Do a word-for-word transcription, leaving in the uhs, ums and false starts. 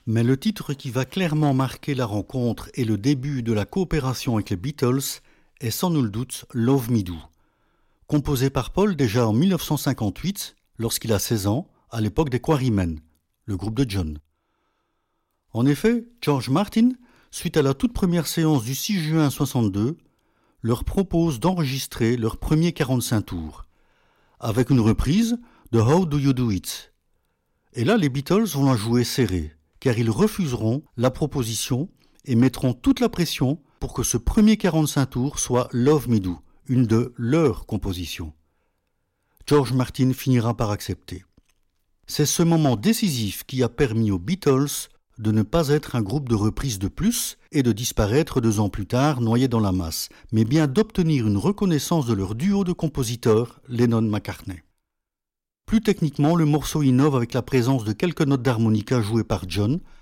Mais le titre qui va clairement marquer la rencontre et le début de la coopération avec les Beatles est sans nul doute Love Me Do. Composé par Paul déjà en dix-neuf cent cinquante-huit, lorsqu'il a seize ans, à l'époque des Quarrymen, le groupe de John. En effet, George Martin, suite à la toute première séance du six juin soixante-deux, leur propose d'enregistrer leur premier quarante-cinq tours, avec une reprise de How Do You Do It. Et là, les Beatles vont la jouer serrée, car ils refuseront la proposition et mettront toute la pression pour que ce premier quarante-cinq tours soit Love Me Do, une de leurs compositions. George Martin finira par accepter. C'est ce moment décisif qui a permis aux Beatles de ne pas être un groupe de reprises de plus et de disparaître deux ans plus tard noyés dans la masse, mais bien d'obtenir une reconnaissance de leur duo de compositeurs, Lennon-McCartney. Plus techniquement, le morceau innove avec la présence de quelques notes d'harmonica jouées par John,